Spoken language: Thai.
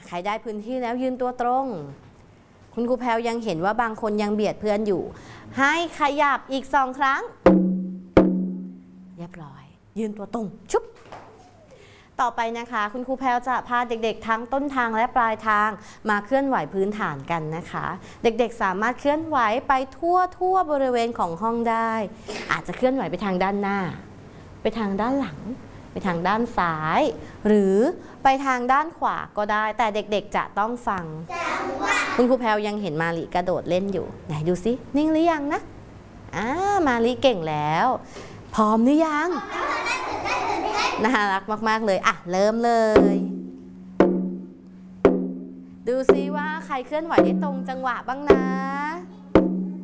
ใครได้พื้นที่แล้วยืนตัวตรงคุณครูแพรวยังเห็นว่าบางคนยังเบียดเพื่อนอยู่ให้ขยับอีก2 ครั้งเรียบร้อยยืนตัวตรงชุบต่อไปนะคะคุณครูแพรวจะพาเด็กๆทั้งต้นทางและปลายทางมาเคลื่อนไหวพื้นฐานกันนะคะเด็กๆสามารถเคลื่อนไหวไปทั่วบริเวณของห้องได้อาจจะเคลื่อนไหวไปทางด้านหน้าไปทางด้านหลังไปทางด้านซ้ายหรือไปทางด้านขวาก็ได้แต่เด็กๆจะต้องฟังคุณครูแพรวยังเห็นมาลิกระโดดเล่นอยู่ไหนดูสินิ่งหรือยังนะมาลิเก่งแล้วพร้อมหรือยังน่ารักมากๆเลยเริ่มเลยดูซิว่าใครเคลื่อนไหวได้ตรงจังหวะบ้างนะ